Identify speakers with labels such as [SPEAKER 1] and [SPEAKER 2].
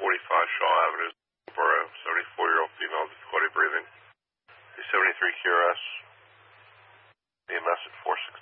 [SPEAKER 1] Shaw Avenue for a 74-year-old female with difficulty breathing. 73 QRS, EMS at 460.